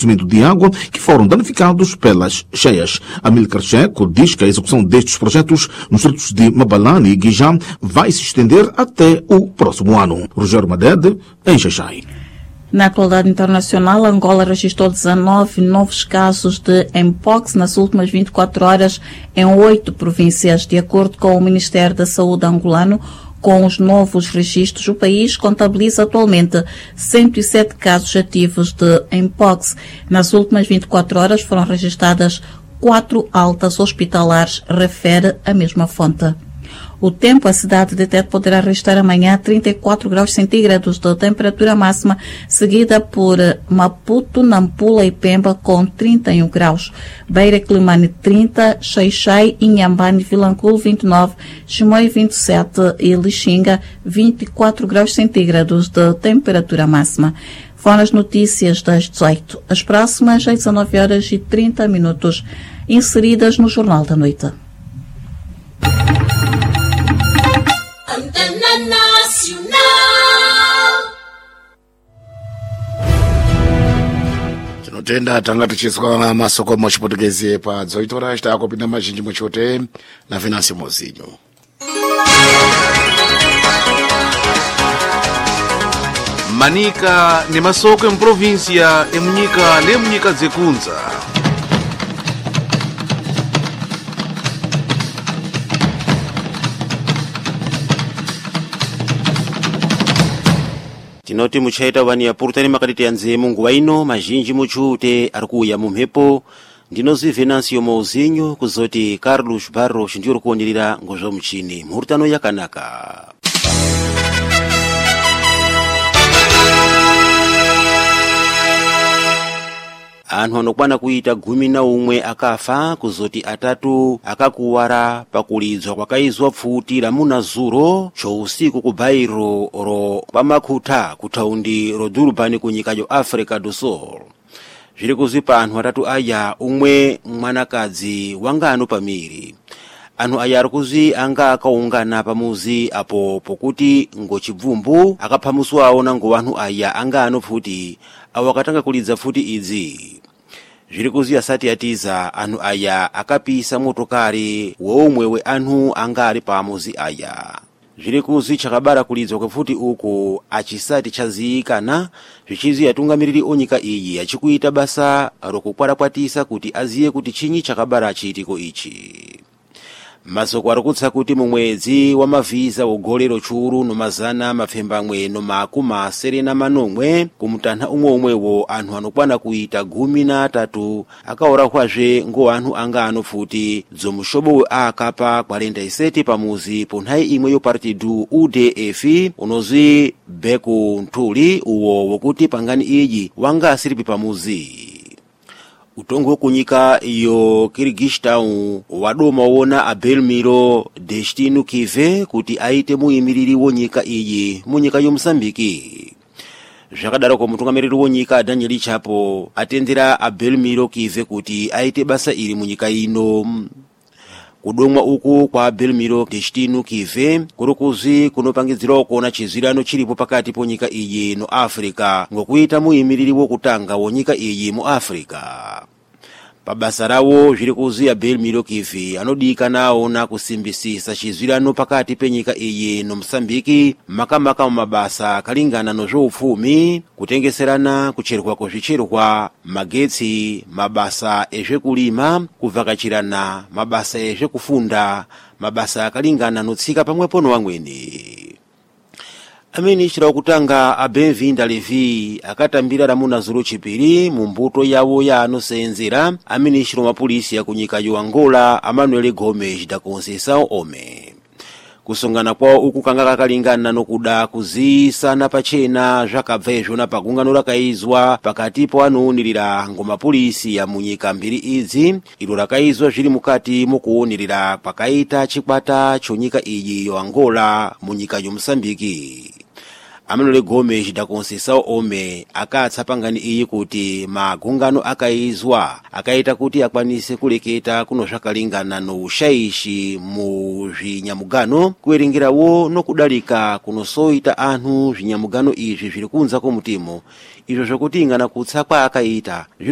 de água que foram danificados pelas cheias. Amílcar Checo diz que a execução destes projetos nos distritos de Mabalane e Guijá vai se estender até o próximo ano. Rogério Madede, em Xaixai. Na atualidade internacional, Angola registrou 19 novos casos de Mpox nas últimas 24 horas em 8 províncias. De acordo com o Ministério da Saúde angolano, com os novos registros, o país contabiliza atualmente 107 casos ativos de Mpox. Nas últimas 24 horas foram registradas 4 altas hospitalares, refere a mesma fonte. O tempo, a cidade de Tete poderá registrar amanhã 34 graus centígrados de temperatura máxima, seguida por Maputo, Nampula e Pemba com 31 graus. Beira, Climane 30, Xaixai, Inhambane, Vilanculo 29, Chimoio 27 e Lixinga 24 graus centígrados de temperatura máxima. Foram as notícias das 18. As próximas às 19 horas e 30 minutos, inseridas no Jornal da Noite. Tinotenda tanga tichiswa masoko mochipotekeze pa 18 horas takupinda mazhinji muchote na Venâncio Mozinho. Manika ni masoko em província emunyika lemunyika zekunza. Tinoti muchaita wani ya purutani makatiti ya nzemu nguwa ino mazhinji muchute arikuya mumhepo ndinozi Venâncio Mozinho kuzoti Carlos Barros ndiyo kuonelera ngozo mchini mhurutano yakanaka. Anthu anokwana kuita 11 akafa kuzoti atatu akakuwara pakulizwa kwakaizwa pfuti la munazuro chousiku ku bairo ro pamakhuta kuthaundi ro Durban kunyikayo Africa do Sul. Zviri kuzipa anthu atatu aya umwe mwanakadzi wangano pamiri. Anthu aya arikuzi anga akaungana pamuzi apo pokuti ngochibvumbu akaphamuswawo nango anthu aya angano pfuti awakatanga kulidza pfuti idzi. Zviri kuziya sati atiza anthu aya akapisa motokari womwe we anthu angari pamuzi aya. Zviri kuzi chakabara kulidza kwepfuti uku achisati chaziyikana zvichizi yatungamiriri onyika iyi achikuita basa rokukwarakwatisa kuti aziye kuti chinyi chakabara chitiko ichi. Masoko arikutsa kuti mumwedzi wa maviza ugolero churu nomazana mapfembamwe nomakuma serena manomwe kumutantha umwewo anthu anokwana kuita 13 akaorakwazve ngo anthu angano futi dzomushobo akapa 47 pamuzi ponthawi imwe yo partidu UDF unozi Beku Ntuli uwo wokuti pangani iyi wanga asiripi pamuzi. Utongo kunyika iyo Kyrgyzstan wadoma wona Abelmiro Destino Kive kuti aite muyimiriri wonyika iyi munyika yo Mozambiki. Zvakadaro ko mutungamiriri wonyika Daniel Chapo atendera Abelmiro Kive kuti aite basa iri munyika ino. Kudomwa uku kwa Abelmiro Destino Kive kurukuzi kunopangidzirawo kuona chizirano chilipo pakati ponyika iyi no Africa ngokuita muyimiriri wokutanga wonyika iyi mu Africa. Pabasa rawo zviri kuzi Abelmiro Kive anodika nawo na kusimbisisa chizirano pakati penyika iyi no Mozambiki makamaka mabasa kalingana no zvoupfumi kutengeserana kucherwa kozvicherwa magetsi mabasa ezvekulima kuvhakachirana mabasa ezvekufunda mabasa akalingana notsika pamwepo no wamweni. Aminishira okutanga Abenvinda Levi akatambira ramuna zuru chipiri mumbuto yawo ya anosenzera aminishiro mapolisi ya kunyika yo Angola Manuel Gomes da Conceição Ome. Kusongana kwao uku kanga kakalingana nokuda kuzisana pachena zvakabvezo na pagungano rakaizwa pakati po anounirira ngoma polisi ya munyika mbiri idzi ilo rakaizwa zviri mukati mukuunirira pakaita chikwata chonyika iyi yo Angola munyika yo Mozambiki. Manuel Gomes da Conceição Ome akatsa pangani iyi kuti magungano akaizwa akaita kuti akwanise kuleketa kuno zvakalingana no ushaishi mu zvinyamugano kuwerengerawo nokudalika kunosoita anthu zvinyamugano izvi zviri kunza komutimo izvo zvokuti ingana kutsa kwa akaita